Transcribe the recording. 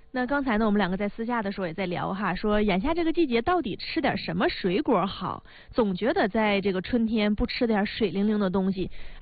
那刚才呢，我们两个在私下的时候也在聊哈，说眼下这个季节到底吃点什么水果好？总觉得在这个春天不吃点水灵灵的东西，